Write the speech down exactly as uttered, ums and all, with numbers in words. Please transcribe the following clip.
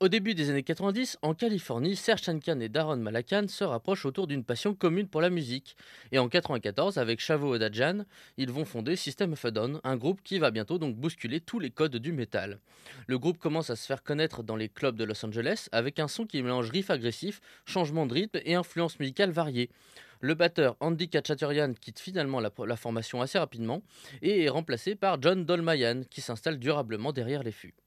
Au début des années quatre-vingt-dix, en Californie, Serj Tankian et Daron Malakan se rapprochent autour d'une passion commune pour la musique. Et en quatre-vingt-quatorze, avec Shavo Odadjian, ils vont fonder System of a Down, un groupe qui va bientôt donc bousculer tous les codes du métal. Le groupe commence à se faire connaître dans les clubs de Los Angeles avec un son qui mélange riff agressif, changement de rythme et influences musicales variées. Le batteur Andy Kachaturian quitte finalement la, la formation assez rapidement et est remplacé par John Dolmayan qui s'installe durablement derrière les fûts.